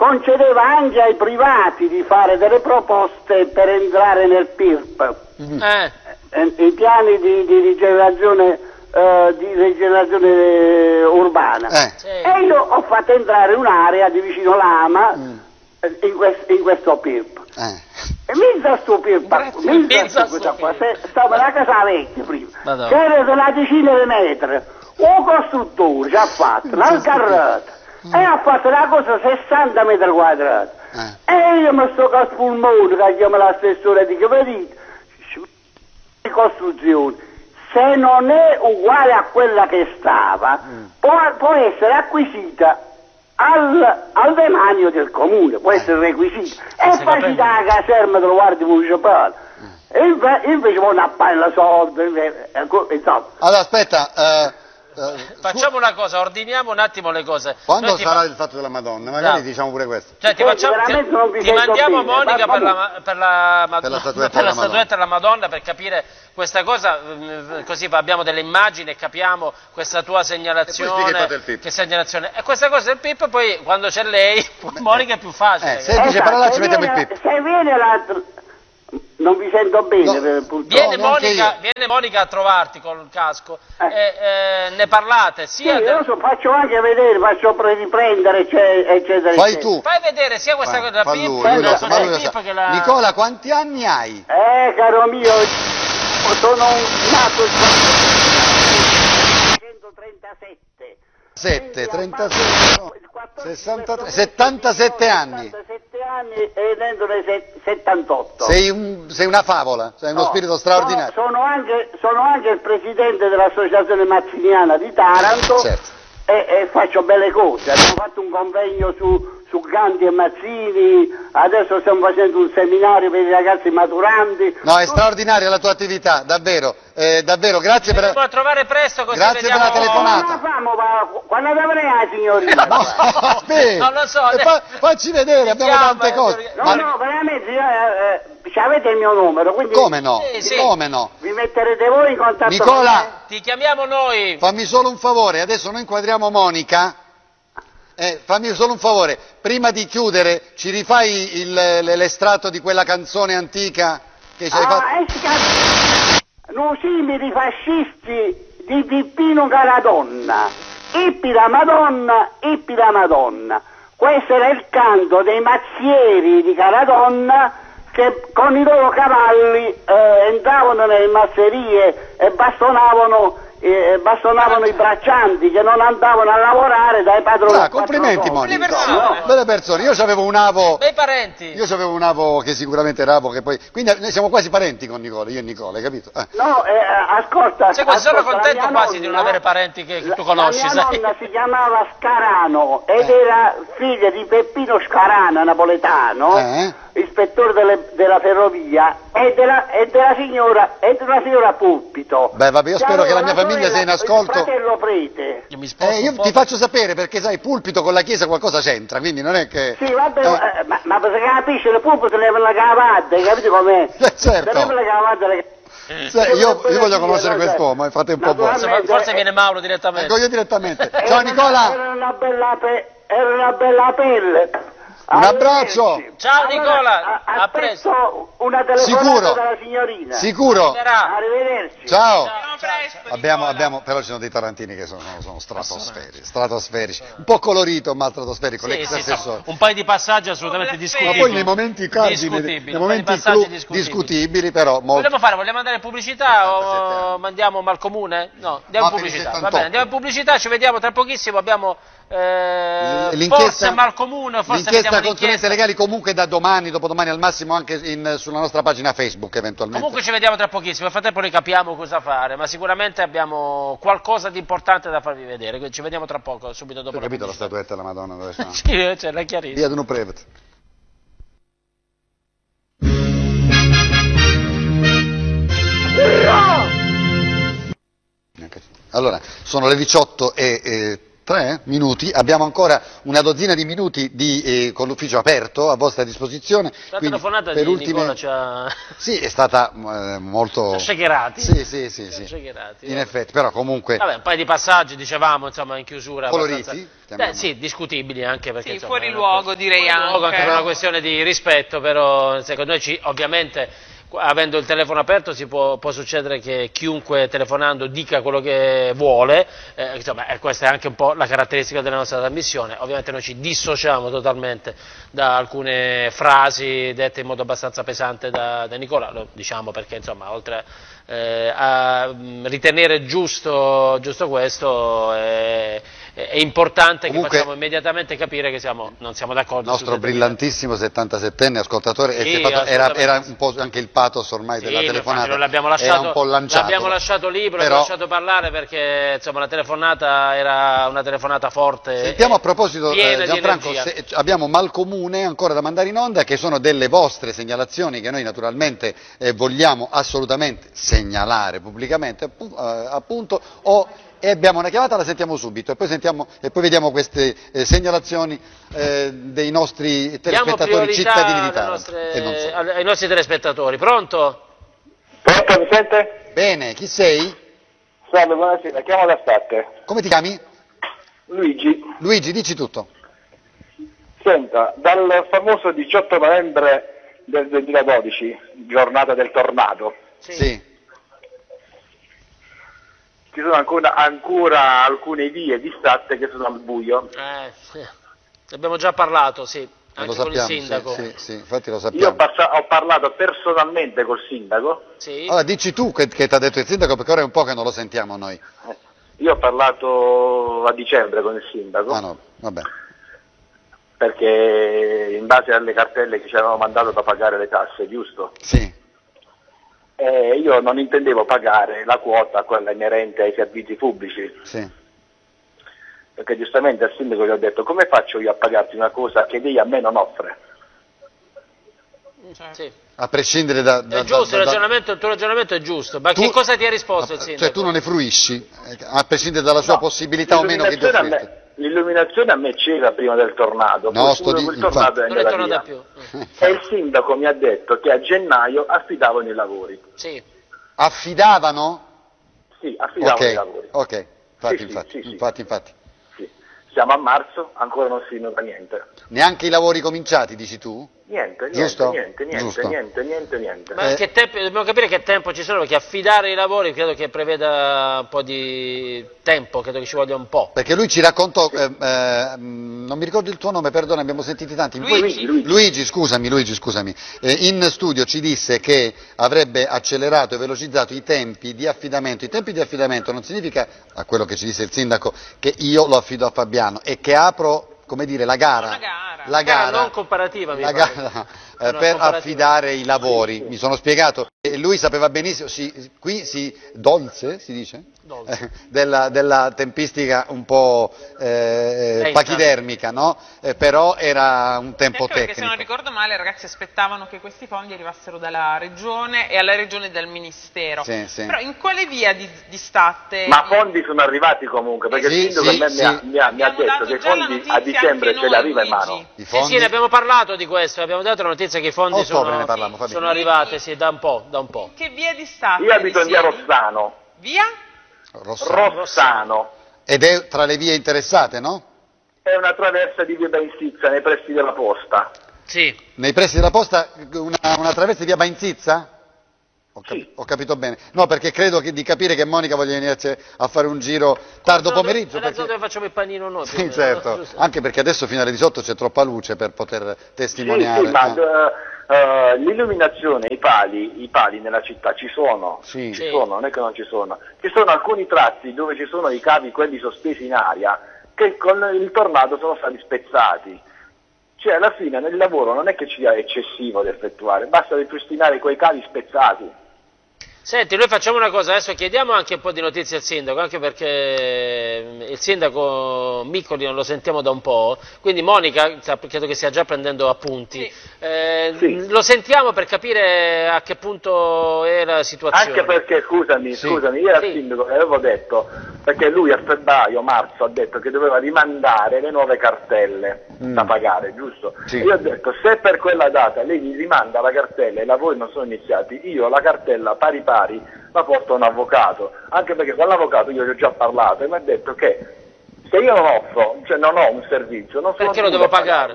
concedeva anche ai privati di fare delle proposte per entrare nel PIRP, i piani di rigenerazione urbana. E io ho fatto entrare un'area di vicino Lama in questo PIRP. E mezza sto PIRP, stava la casa vecchia prima, c'era una decina di metri, un costruttore ci ha fatto una carretta e ha fatto una cosa 60 metri quadrati. E io mi sto col polmone, che chiama l'assessore, dico, vedete, costruzione, se non è uguale a quella che stava, può essere acquisita al demanio del comune, può essere requisita, e facita la caserma del guardia municipale. E invece vanno a pagare soldi, insomma. Allora aspetta, facciamo una cosa, ordiniamo un attimo le cose. Quando sarà il fatto della Madonna? Magari diciamo pure questo. Cioè, ti mandiamo Monica per la statuetta della Madonna per capire questa cosa, così abbiamo delle immagini e capiamo questa tua segnalazione. E questa cosa del PIP, poi quando c'è lei, Monica è più facile. Semplice parola, ci mettiamo il PIP. Se viene l'altro... Non vi sento bene, Viene Monica a trovarti col casco e ne parlate. Sia faccio anche vedere, faccio riprendere, eccetera. Fai tu. Fai vedere sia questa cosa da PIP che la... Nicola, quanti anni hai? Caro mio, sono nato nel 137. 63, 77 anni. 77 anni e dentro nei 78. Sei una favola, sei uno spirito straordinario. Sono anche il presidente dell'associazione mazziniana di Taranto. Certo. E faccio belle cose. Abbiamo fatto un convegno su Ganti e Mazzini, adesso stiamo facendo un seminario per i ragazzi maturanti. No, è straordinaria la tua attività, davvero, davvero, grazie per... a trovare presto, così grazie per la telefonata. Quando avrei la signorina? No, aspetta, non lo so. Facci vedere, abbiamo tante cose. No, veramente, avete il mio numero, quindi... Come no? Sì. Come no? Vi metterete voi in contatto Nicola, con me? Ti chiamiamo noi. Fammi solo un favore, adesso noi inquadriamo Monica. Fammi solo un favore, prima di chiudere ci rifai l'estratto di quella canzone antica che ci hai fatto? Non simili fascisti di Pippino Caradonna, ippi la Madonna, ippi la Madonna. Questo era il canto dei mazzieri di Caradonna che con i loro cavalli entravano nelle masserie e bastonavano i braccianti che non andavano a lavorare dai padroni. Complimenti Monica, persone. Belle persone, io c'avevo un avo, Bei parenti. io c'avevo un avo che sicuramente era avo, che poi, quindi noi siamo quasi parenti con Nicola, io e Nicola, hai capito? No, ascolta. Sono contento quasi di non avere parenti che tu conosci, la mia nonna si chiamava Scarano ed era figlia di Peppino Scarana, napoletano, ispettore della ferrovia, e della signora Pulpito. Beh vabbè, io spero che la mia famiglia sia in ascolto. Fratello prete. Io ti faccio sapere perché sai, Pulpito con la chiesa qualcosa c'entra, quindi non è che... Sì, vabbè, ma perché capisci, le Pulpito levano la cavata, capito com'è? Certo. Levano la cavata, io voglio conoscere quest'uomo, fate un po' voi. Forse viene Mauro direttamente. Ecco, io direttamente. Ciao Nicola! Era una bella pelle. Un abbraccio! Ciao Nicola, a presto. Aspetto una telefonata dalla signorina. Sicuro? Arrivederci. Ciao! Ciao. Abbiamo, però ci sono dei tarantini che sono stratosferici, un po' colorito ma stratosferico, l'ex assessore. Un paio di passaggi assolutamente discutibili. Ma poi nei momenti cardine, nei momenti discutibili però molto. Vogliamo andare in pubblicità o mandiamo Malcomune? No, andiamo in pubblicità, va bene, andiamo in pubblicità, ci vediamo tra pochissimo, abbiamo forse Malcomune, forse l'inchiesta consulenze legali comunque da domani, dopodomani al massimo anche sulla nostra pagina Facebook eventualmente. Comunque ci vediamo tra pochissimo, nel frattempo noi capiamo cosa fare, ma sicuramente abbiamo qualcosa di importante da farvi vedere, quindi ci vediamo tra poco, subito dopo. Hai capito la statuetta della Madonna dove sta? Sì, c'è la chiarissima. Via di un Prevet. Allora, sono le 18:30 3 minuti, abbiamo ancora una dozzina di minuti con l'ufficio aperto a vostra disposizione. La telefonata di Nicola ci ha... Sì, è stata molto... Shakerati. Sì. In effetti, però comunque... Vabbè, un paio di passaggi, dicevamo, insomma, in chiusura. Coloriti? Sì, discutibili anche perché... Sì, insomma, fuori luogo direi anche. Anche per una questione di rispetto, però secondo noi ovviamente... Avendo il telefono aperto può succedere che chiunque telefonando dica quello che vuole, insomma, questa è anche un po' la caratteristica della nostra trasmissione. Ovviamente noi ci dissociamo totalmente da alcune frasi dette in modo abbastanza pesante da Nicola, lo diciamo perché insomma oltre a ritenere giusto questo è importante comunque, che facciamo immediatamente capire che non siamo d'accordo. Il nostro brillantissimo 77enne ascoltatore era un po' anche il pathos ormai della telefonata, non l'abbiamo lasciato libero, l'abbiamo lasciato parlare perché insomma la telefonata era una telefonata forte. Sentiamo a proposito Gianfranco, abbiamo Malcomune ancora da mandare in onda, che sono delle vostre segnalazioni che noi naturalmente vogliamo assolutamente segnalare pubblicamente appunto, e abbiamo una chiamata, la sentiamo subito e poi vediamo queste segnalazioni dei nostri telespettatori cittadini di Taranto. Ai nostri telespettatori. Pronto? Pronto, mi sente? Bene, chi sei? Salve, buonasera, chiamo da Statte. Come ti chiami? Luigi. Luigi, dici tutto. Senta, dal famoso 18 novembre del 2012, giornata del tornado. Sì. Ci sono ancora alcune vie di Statte che sono al buio. Sì. Abbiamo già parlato, sì, anche con il sindaco. Sì, infatti lo sappiamo. Io ho parlato personalmente col sindaco. Sì. Allora dici tu che ti ha detto il sindaco, perché ora è un po' che non lo sentiamo noi. Io ho parlato a dicembre con il sindaco. Ah no, vabbè. Perché in base alle cartelle che ci avevano mandato da pagare le tasse, giusto? Sì. Io non intendevo pagare la quota, quella inerente ai servizi pubblici. Sì. Perché giustamente al sindaco gli ho detto: come faccio io a pagarti una cosa che lei a me non offre? Sì. A prescindere da... È giusto, il tuo ragionamento è giusto, ma che cosa ti ha risposto il sindaco? Cioè tu non ne fruisci, a prescindere dalla sua possibilità o meno che ti offrite. L'illuminazione a me c'era prima del tornado, no, il tornado è andata via. Più. E il sindaco mi ha detto che a gennaio affidavano i lavori. Sì. Affidavano? Sì, affidavano i lavori. Ok, infatti. Sì. Siamo a marzo, ancora non si nota niente. Neanche i lavori cominciati, dici tu? Niente. Giusto? Ma che tempo, dobbiamo capire che tempo ci sono, perché affidare i lavori credo che preveda un po' di tempo, credo che ci voglia un po'. Perché lui ci raccontò, non mi ricordo il tuo nome, perdona, abbiamo sentiti tanti. Luigi, scusami. In studio ci disse che avrebbe accelerato e velocizzato i tempi di affidamento. I tempi di affidamento non significa, a quello che ci disse il sindaco, che io lo affido a Fabiano e che apro, come dire, la gara non comparativa, per affidare i lavori. Mi sono spiegato. E lui sapeva benissimo, Dolce si dice? Dolce. Della tempistica un po' pachidermica, no? Però era un tempo tecnico. Perché se non ricordo male i ragazzi aspettavano che questi fondi arrivassero dalla regione e alla regione dal ministero. Sì. Però in quale via di Statte? Ma fondi sono arrivati comunque, perché il sindaco mi ha detto che i fondi a dicembre ce li arriva in mano. Sì, ne abbiamo parlato di questo, abbiamo dato la notizia che i fondi sono arrivati, sì, da un po'. Che via di Statte? Io abito in via Rossano. Via? Rossano. Ed è tra le vie interessate, no? È una traversa di via Bainzizza, nei pressi della posta. Sì. Nei pressi della posta una traversa di via Bainzizza? Ho capito bene. No, perché credo di capire che Monica voglia venirci a fare un giro tardo pomeriggio. È la zona dove facciamo il panino noi. Sì, certo. Anche perché adesso fino alle 18 c'è troppa luce per poter testimoniare. Sì, ma l'illuminazione, i pali nella città ci sono. Sì. Ci sono, non è che non ci sono. Ci sono alcuni tratti dove ci sono i cavi, quelli sospesi in aria, che con il tornado sono stati spezzati. Cioè alla fine nel lavoro non è che ci sia eccessivo da effettuare, basta ripristinare quei cavi spezzati. Senti, noi facciamo una cosa, adesso chiediamo anche un po' di notizie al sindaco, anche perché il sindaco Miccoli non lo sentiamo da un po', quindi Monica credo che stia già prendendo appunti. Sì. Lo sentiamo per capire a che punto è la situazione. Anche perché, scusami, io al sindaco avevo detto, perché lui a febbraio-marzo ha detto che doveva rimandare le nuove cartelle da pagare, giusto? Sì. Io ho detto, se per quella data lei mi rimanda la cartella e i lavori non sono iniziati, io la cartella pari la porto a un avvocato, anche perché con l'avvocato io gli ho già parlato e mi ha detto che se io non offro, cioè non ho un servizio, non sono perché lo devo pagare?